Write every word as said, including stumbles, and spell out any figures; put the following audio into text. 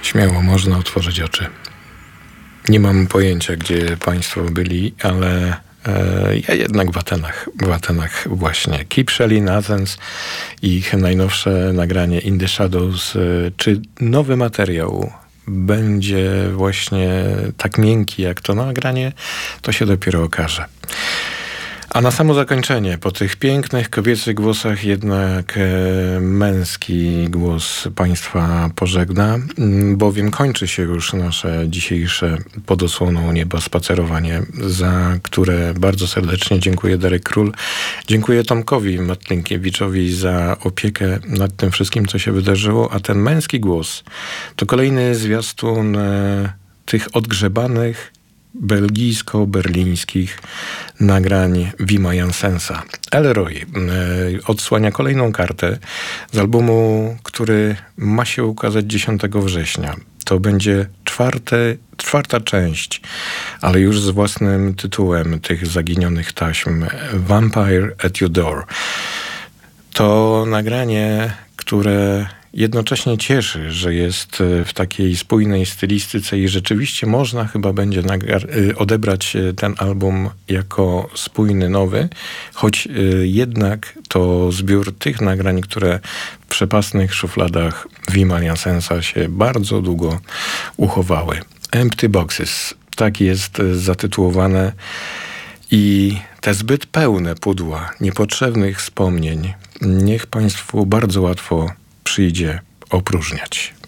Śmiało można otworzyć oczy. Nie mam pojęcia, gdzie państwo byli, ale e, ja jednak w Atenach. W Atenach właśnie. Keep Shelling Athens i ich najnowsze nagranie In the Shadows. E, czy nowy materiał będzie właśnie tak miękki jak to nagranie, to się dopiero okaże. A na samo zakończenie, po tych pięknych kobiecych głosach jednak e, męski głos państwa pożegna, bowiem kończy się już nasze dzisiejsze pod osłoną nieba spacerowanie, za które bardzo serdecznie dziękuję Darek Król. Dziękuję Tomkowi Matlinkiewiczowi za opiekę nad tym wszystkim, co się wydarzyło, a ten męski głos to kolejny zwiastun e, tych odgrzebanych belgijsko-berlińskich nagrań Wima Jansensa. Elroy e, odsłania kolejną kartę z albumu, który ma się ukazać dziesiątego września. To będzie czwarte, czwarta część, ale już z własnym tytułem tych zaginionych taśm Vampire at Your Door. To nagranie, które jednocześnie cieszy, że jest w takiej spójnej stylistyce i rzeczywiście można chyba będzie nagar- odebrać ten album jako spójny nowy, choć jednak to zbiór tych nagrań, które w przepastnych szufladach Wima Jansensa się bardzo długo uchowały. Empty Boxes, tak jest zatytułowane i te zbyt pełne pudła niepotrzebnych wspomnień niech państwu bardzo łatwo przyjdzie opróżniać.